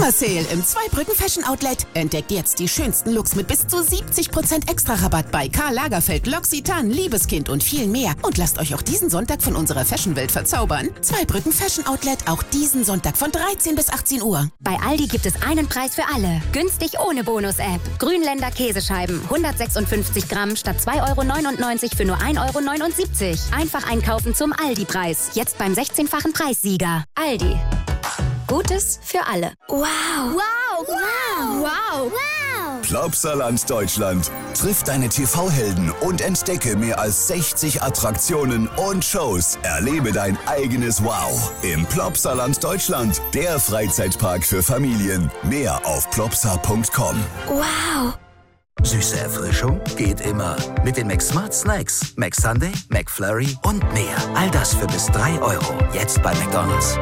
Summer Sale im Zweibrücken Fashion Outlet. Entdeckt jetzt die schönsten Looks mit bis zu 70% extra Rabatt bei Karl Lagerfeld, L'Occitane, Liebeskind und viel mehr. Und lasst euch auch diesen Sonntag von unserer Fashionwelt verzaubern. Zweibrücken Fashion Outlet auch diesen Sonntag von 13 bis 18 Uhr. Bei Aldi gibt es einen Preis für alle. Günstig ohne Bonus-App. Grünländer Käsescheiben. 156 Gramm statt 2,99 € für nur 1,79 €. Einfach einkaufen zum Aldi-Preis. Jetzt beim 16-fachen Preissieger. Aldi. Gutes für alle. Wow. Wow. Wow. Wow. Wow. Plopsaland Deutschland. Triff deine TV-Helden und entdecke mehr als 60 Attraktionen und Shows. Erlebe dein eigenes Wow im Plopsaland Deutschland. Der Freizeitpark für Familien. Mehr auf plopsa.com. Wow. Süße Erfrischung geht immer. Mit den McSmart Snacks. McSunday, McFlurry und mehr. All das für bis 3 €. Jetzt bei McDonald's.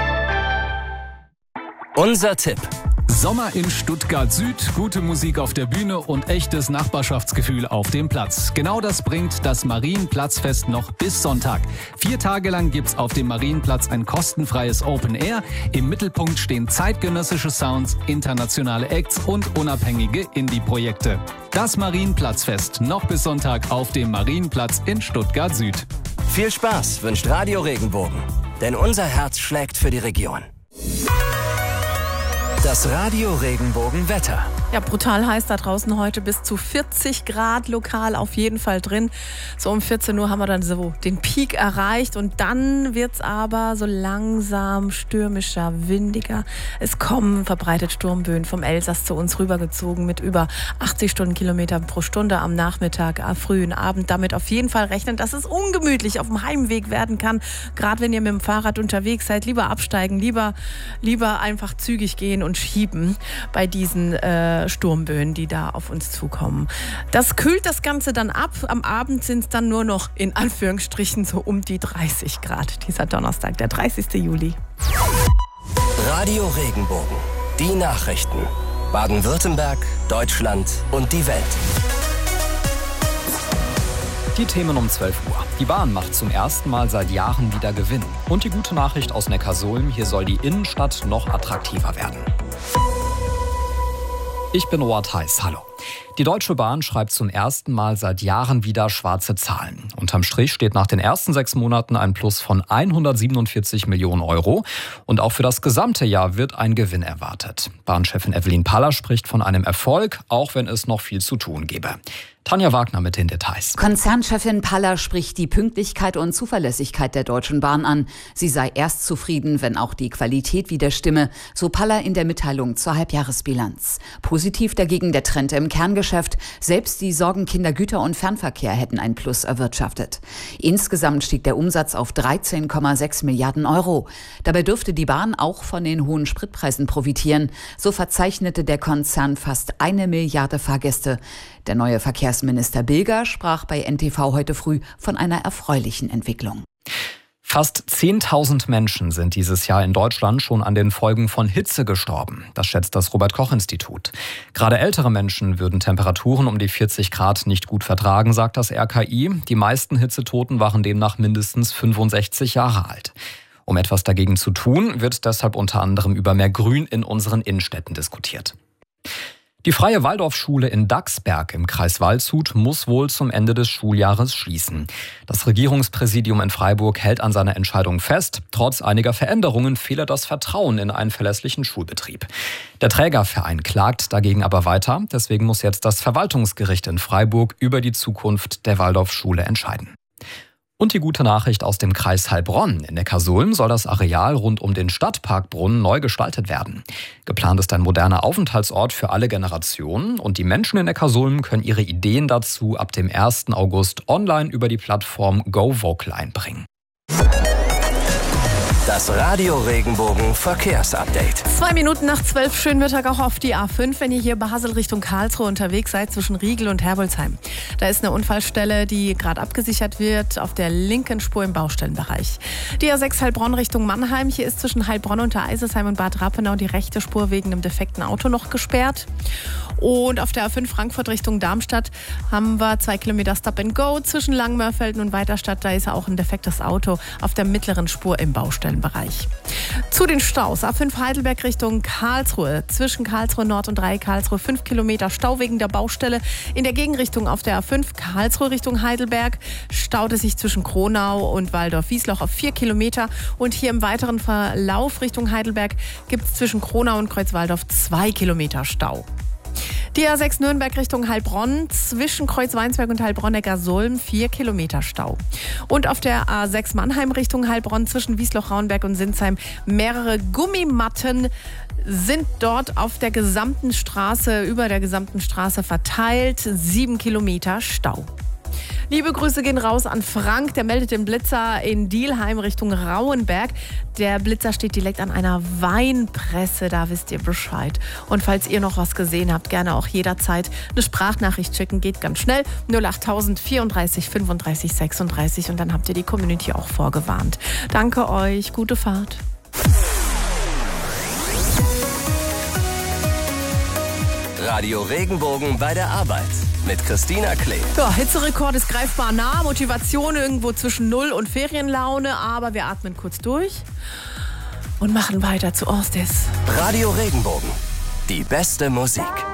Unser Tipp. Sommer in Stuttgart Süd, gute Musik auf der Bühne und echtes Nachbarschaftsgefühl auf dem Platz. Genau das bringt das Marienplatzfest noch bis Sonntag. 4 Tage lang gibt's auf dem Marienplatz ein kostenfreies Open Air. Im Mittelpunkt stehen zeitgenössische Sounds, internationale Acts und unabhängige Indie-Projekte. Das Marienplatzfest noch bis Sonntag auf dem Marienplatz in Stuttgart Süd. Viel Spaß wünscht Radio Regenbogen. Denn unser Herz schlägt für die Region. Das Radio Regenbogen Wetter. Ja, brutal heiß da draußen heute, bis zu 40 Grad lokal auf jeden Fall drin. So um 14 Uhr haben wir dann so den Peak erreicht und dann wird's aber so langsam stürmischer, windiger. Es kommen verbreitet Sturmböen vom Elsass zu uns rübergezogen mit über 80 Stundenkilometern pro Stunde am Nachmittag, frühen Abend. Damit auf jeden Fall rechnen, dass es ungemütlich auf dem Heimweg werden kann. Gerade wenn ihr mit dem Fahrrad unterwegs seid, lieber absteigen, lieber einfach zügig gehen und schieben bei diesen Sturmböen, die da auf uns zukommen. Das kühlt das Ganze dann ab. Am Abend sind es dann nur noch in Anführungsstrichen so um die 30 Grad. Dieser Donnerstag, der 30. Juli. Radio Regenbogen. Die Nachrichten. Baden-Württemberg, Deutschland und die Welt. Die Themen um 12 Uhr. Die Bahn macht zum ersten Mal seit Jahren wieder Gewinn. Und die gute Nachricht aus Neckarsulm, hier soll die Innenstadt noch attraktiver werden. Ich bin Roald Heiß, hallo. Die Deutsche Bahn schreibt zum ersten Mal seit Jahren wieder schwarze Zahlen. Unterm Strich steht nach den ersten 6 Monaten ein Plus von 147 Millionen €. Und auch für das gesamte Jahr wird ein Gewinn erwartet. Bahnchefin Evelyn Paller spricht von einem Erfolg, auch wenn es noch viel zu tun gäbe. Tanja Wagner mit den Details. Konzernchefin Paller spricht die Pünktlichkeit und Zuverlässigkeit der Deutschen Bahn an. Sie sei erst zufrieden, wenn auch die Qualität wieder stimme, so Paller in der Mitteilung zur Halbjahresbilanz. Positiv dagegen der Trend im Kerngeschäft. Selbst die Sorgenkinder Güter- und Fernverkehr hätten ein Plus erwirtschaftet. Insgesamt stieg der Umsatz auf 13,6 Milliarden €. Dabei dürfte die Bahn auch von den hohen Spritpreisen profitieren. So verzeichnete der Konzern fast 1 Milliarde Fahrgäste. Der neue Verkehrsminister Bilger sprach bei NTV heute früh von einer erfreulichen Entwicklung. Fast 10.000 Menschen sind dieses Jahr in Deutschland schon an den Folgen von Hitze gestorben. Das schätzt das Robert-Koch-Institut. Gerade ältere Menschen würden Temperaturen um die 40 Grad nicht gut vertragen, sagt das RKI. Die meisten Hitzetoten waren demnach mindestens 65 Jahre alt. Um etwas dagegen zu tun, wird deshalb unter anderem über mehr Grün in unseren Innenstädten diskutiert. Die Freie Waldorfschule in Daxberg im Kreis Waldshut muss wohl zum Ende des Schuljahres schließen. Das Regierungspräsidium in Freiburg hält an seiner Entscheidung fest. Trotz einiger Veränderungen fehle das Vertrauen in einen verlässlichen Schulbetrieb. Der Trägerverein klagt dagegen aber weiter. Deswegen muss jetzt das Verwaltungsgericht in Freiburg über die Zukunft der Waldorfschule entscheiden. Und die gute Nachricht aus dem Kreis Heilbronn. In Neckarsulm soll das Areal rund um den Stadtparkbrunnen neu gestaltet werden. Geplant ist ein moderner Aufenthaltsort für alle Generationen und die Menschen in Neckarsulm können ihre Ideen dazu ab dem 1. August online über die Plattform GoVocal einbringen. Das Radio Regenbogen Verkehrsupdate. 2 Minuten nach 12, schönen Mittag auch auf die A5, wenn ihr hier Basel Richtung Karlsruhe unterwegs seid, zwischen Riegel und Herbolzheim. Da ist eine Unfallstelle, die gerade abgesichert wird, auf der linken Spur im Baustellenbereich. Die A6 Heilbronn Richtung Mannheim, hier ist zwischen Heilbronn und Eisesheim und Bad Rappenau die rechte Spur wegen einem defekten Auto noch gesperrt. Und auf der A5 Frankfurt Richtung Darmstadt haben wir 2 Kilometer Stop and Go zwischen Langmörfelden und Weiterstadt. Da ist auch ein defektes Auto auf der mittleren Spur im Baustellenbereich. Tankstellenbereich. Zu den Staus. A5 Heidelberg Richtung Karlsruhe. Zwischen Karlsruhe Nord und 3 Karlsruhe 5 Kilometer Stau wegen der Baustelle. In der Gegenrichtung auf der A5 Karlsruhe Richtung Heidelberg staut es sich zwischen Kronau und Waldorf-Wiesloch auf 4 Kilometer. Und hier im weiteren Verlauf Richtung Heidelberg gibt es zwischen Kronau und Kreuzwaldorf 2 Kilometer Stau. Die A6 Nürnberg Richtung Heilbronn, zwischen Kreuzweinsberg und Heilbronn-Neckarsulm 4 Kilometer Stau. Und auf der A6 Mannheim Richtung Heilbronn, zwischen Wiesloch-Rauenberg und Sinsheim mehrere Gummimatten sind dort auf der gesamten Straße, über der gesamten Straße verteilt. 7 Kilometer Stau. Liebe Grüße gehen raus an Frank, der meldet den Blitzer in Dielheim Richtung Rauenberg. Der Blitzer steht direkt an einer Weinpresse, da wisst ihr Bescheid. Und falls ihr noch was gesehen habt, gerne auch jederzeit eine Sprachnachricht schicken, geht ganz schnell. 08000 34 35 36 und dann habt ihr die Community auch vorgewarnt. Danke euch, gute Fahrt. Radio Regenbogen bei der Arbeit mit Christina Klee. Ja, Hitzerekord ist greifbar nah, Motivation irgendwo zwischen Null und Ferienlaune, aber wir atmen kurz durch und machen weiter zu Orstes. Radio Regenbogen, die beste Musik.